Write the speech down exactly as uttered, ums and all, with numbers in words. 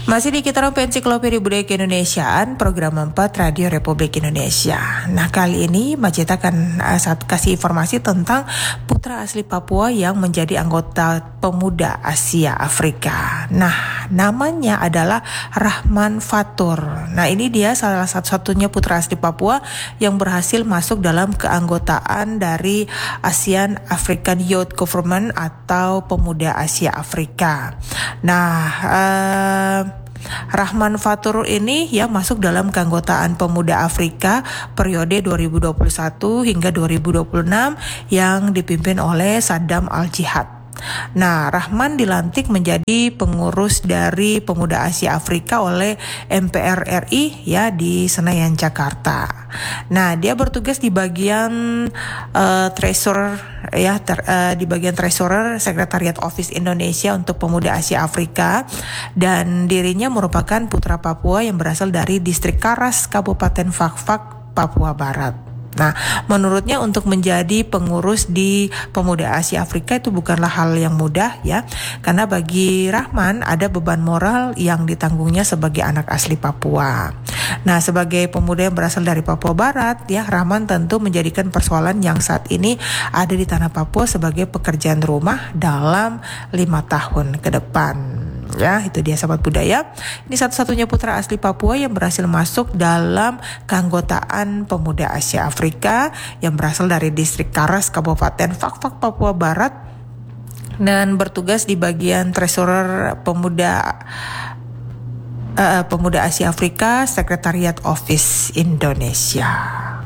Masih di Kita Rompe Ensiklopedia Budaya Keindonesiaan, program empat Radio Republik Indonesia. Nah, kali ini Macet akan uh, saat kasih informasi tentang putra asli Papua yang menjadi anggota Pemuda Asia Afrika. Nah, namanya adalah Rahman Fatur. Nah, ini dia salah satu-satunya putra asli Papua yang berhasil masuk dalam keanggotaan dari ASEAN African Youth Government atau Pemuda Asia Afrika. Nah, uh, Rahman Fatur ini ya masuk dalam keanggotaan Pemuda Afrika periode dua ribu dua puluh satu hingga dua ribu dua puluh enam yang dipimpin oleh Saddam Al-Jihad. Nah, Rahman dilantik menjadi pengurus dari Pemuda Asia Afrika oleh M P R R I ya di Senayan, Jakarta. Nah, dia bertugas di bagian uh, treasurer ya ter, uh, di bagian treasurer Sekretariat Office Indonesia untuk Pemuda Asia Afrika, dan dirinya merupakan putra Papua yang berasal dari distrik Karas, Kabupaten Fakfak, Papua Barat. Nah, menurutnya untuk menjadi pengurus di Pemuda Asia Afrika itu bukanlah hal yang mudah ya, karena bagi Rahman ada beban moral yang ditanggungnya sebagai anak asli Papua. Nah, sebagai pemuda yang berasal dari Papua Barat ya, Rahman tentu menjadikan persoalan yang saat ini ada di tanah Papua sebagai pekerjaan rumah dalam lima tahun ke depan. Ya, itu dia sahabat budaya. Ini satu-satunya putra asli Papua yang berhasil masuk dalam keanggotaan Pemuda Asia Afrika yang berasal dari distrik Karas, Kabupaten Fakfak, Papua Barat, dan bertugas di bagian treasurer Pemuda uh, Pemuda Asia Afrika, Sekretariat Office Indonesia.